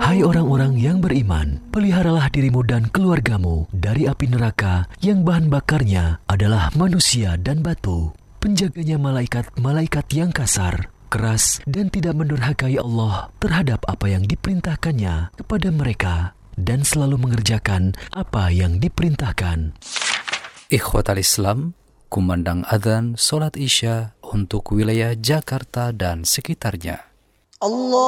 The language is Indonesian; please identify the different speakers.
Speaker 1: Hai orang-orang yang beriman, peliharalah dirimu dan keluargamu dari api neraka yang bahan bakarnya adalah manusia dan batu. Penjaganya malaikat-malaikat yang kasar, keras, dan tidak mendurhakai Allah terhadap apa yang diperintahkannya kepada mereka, dan selalu mengerjakan apa yang diperintahkan.
Speaker 2: Ikhwatal Islam, kumandang adzan solat Isya untuk wilayah Jakarta dan sekitarnya.
Speaker 3: Allah